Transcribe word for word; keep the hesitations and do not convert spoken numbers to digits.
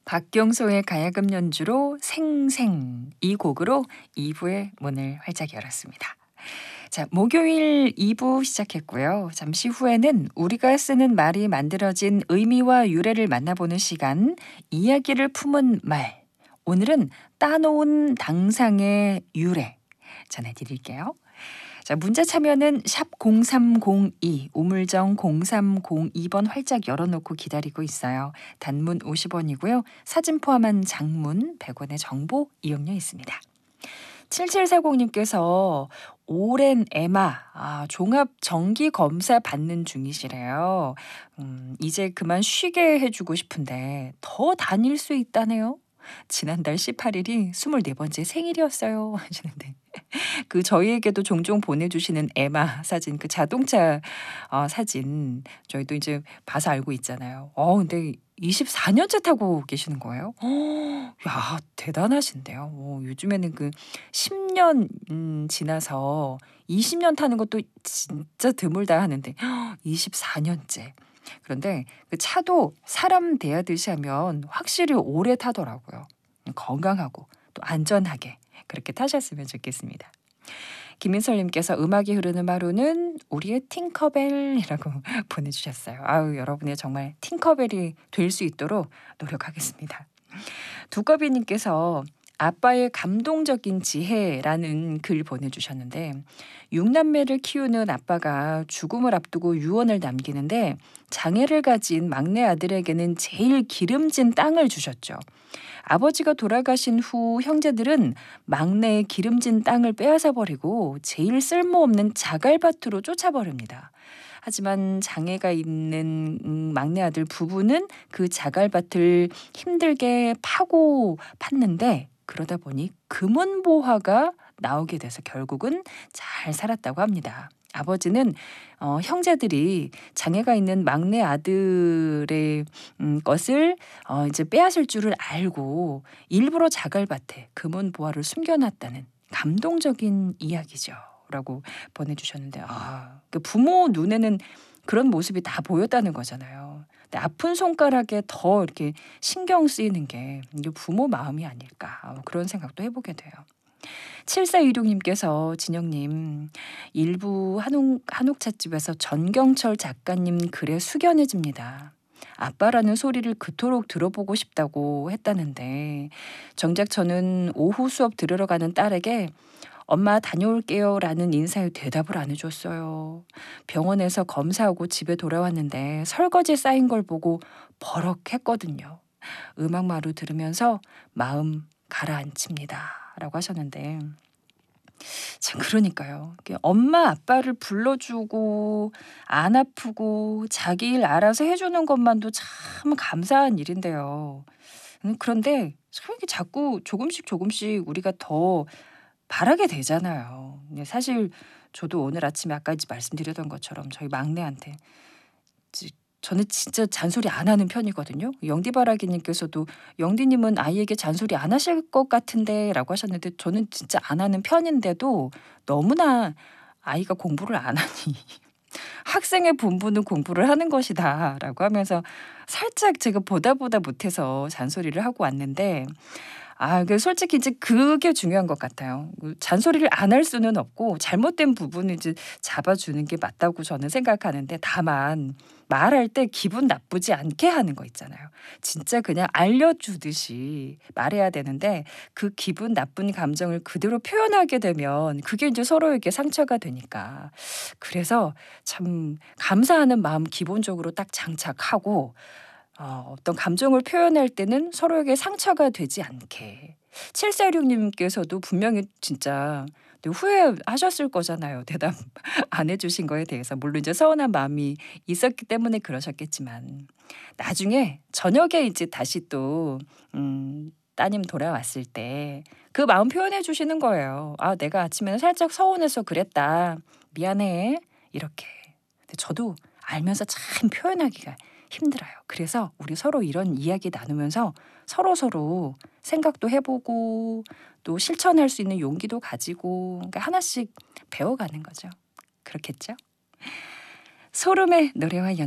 박경소의 가야금 연주로 생생 이 곡으로 이 부의 문을 활짝 열었습니다. 자, 목요일 이 부 시작했고요. 잠시 후에는 우리가 쓰는 말이 만들어진 의미와 유래를 만나보는 시간, 이야기를 품은 말. 오늘은 따놓은 당상의 유래 전해드릴게요. 자, 문자 참여는 샵 공삼공이, 우물정 공삼공이 번 활짝 열어놓고 기다리고 있어요. 단문 오십 원이고요. 사진 포함한 장문 백 원의 정보 이용료 있습니다. 칠칠사공님께서 오랜 에마, 아, 종합 정기 검사 받는 중이시래요. 음, 이제 그만 쉬게 해주고 싶은데 더 다닐 수 있다네요. 지난달 십팔 일이 스물네 번째 생일이었어요 하시는데, 그 저희에게도 종종 보내주시는 에마 사진, 그 자동차 어, 사진 저희도 이제 봐서 알고 있잖아요. 어 근데 이십사 년째 타고 계시는 거예요? 어, 야, 대단하신데요. 어, 요즘에는 그 십 년 음, 지나서 이십 년 타는 것도 진짜 드물다 하는데 이십사 년째. 그런데 그 차도 사람 대하듯이 하면 확실히 오래 타더라고요. 건강하고 또 안전하게 그렇게 타셨으면 좋겠습니다. 김민설님께서 음악이 흐르는 하루는 우리의 팅커벨이라고 보내주셨어요. 아유, 여러분의 정말 팅커벨이 될 수 있도록 노력하겠습니다. 두꺼비님께서 아빠의 감동적인 지혜라는 글 보내주셨는데, 육남매를 키우는 아빠가 죽음을 앞두고 유언을 남기는데 장애를 가진 막내 아들에게는 제일 기름진 땅을 주셨죠. 아버지가 돌아가신 후 형제들은 막내의 기름진 땅을 빼앗아 버리고 제일 쓸모없는 자갈밭으로 쫓아버립니다. 하지만 장애가 있는 막내 아들 부부는 그 자갈밭을 힘들게 파고 팠는데, 그러다 보니 금은보화가 나오게 돼서 결국은 잘 살았다고 합니다. 아버지는 어, 형제들이 장애가 있는 막내 아들의 음, 것을 어, 이제 빼앗을 줄을 알고 일부러 자갈밭에 금은보화를 숨겨놨다는 감동적인 이야기죠. 라고 보내주셨는데, 아, 그 부모 눈에는 그런 모습이 다 보였다는 거잖아요. 근데 아픈 손가락에 더 이렇게 신경 쓰이는 게 이게 부모 마음이 아닐까, 그런 생각도 해보게 돼요. 칠사이육님께서 진영님, 일부 한옥, 한옥찻집에서 전경철 작가님 글에 숙연해집니다. 아빠라는 소리를 그토록 들어보고 싶다고 했다는데, 정작 저는 오후 수업 들으러 가는 딸에게 엄마 다녀올게요 라는 인사에 대답을 안 해줬어요. 병원에서 검사하고 집에 돌아왔는데 설거지 쌓인 걸 보고 버럭했거든요. 음악마루 들으면서 마음 가라앉힙니다 라고 하셨는데, 참 그러니까요. 엄마 아빠를 불러주고 안 아프고 자기 일 알아서 해주는 것만도 참 감사한 일인데요. 그런데 이렇게 자꾸 조금씩 조금씩 우리가 더 바라게 되잖아요. 사실 저도 오늘 아침에 아까 말씀드렸던 것처럼 저희 막내한테 저는 진짜 잔소리 안 하는 편이거든요. 영디바라기님께서도 영디님은 아이에게 잔소리 안 하실 것 같은데 라고 하셨는데, 저는 진짜 안 하는 편인데도 너무나 아이가 공부를 안 하니 학생의 본분은 공부를 하는 것이다 라고 하면서 살짝 제가 보다 보다 못해서 잔소리를 하고 왔는데, 아, 그 솔직히 이제 그게 중요한 것 같아요. 잔소리를 안 할 수는 없고 잘못된 부분을 이제 잡아주는 게 맞다고 저는 생각하는데, 다만 말할 때 기분 나쁘지 않게 하는 거 있잖아요. 진짜 그냥 알려주듯이 말해야 되는데 그 기분 나쁜 감정을 그대로 표현하게 되면 그게 이제 서로에게 상처가 되니까. 그래서 참 감사하는 마음 기본적으로 딱 장착하고, 어, 어떤 감정을 표현할 때는 서로에게 상처가 되지 않게. 칠사육님께서도 분명히 진짜 후회하셨을 거잖아요. 대답 안 해주신 거에 대해서. 물론 이제 서운한 마음이 있었기 때문에 그러셨겠지만, 나중에 저녁에 이제 다시 또 음, 따님 돌아왔을 때 그 마음 표현해 주시는 거예요. 아, 내가 아침에는 살짝 서운해서 그랬다. 미안해. 이렇게. 근데 저도 알면서 참 표현하기가 힘들어요. 그래서 우리 서로 이런 이야기 나누면서 서로서로 생각도 해보고 또 실천할 수 있는 용기도 가지고, 그러니까 하나씩 배워가는 거죠. 그렇겠죠? 소름의 노래와 연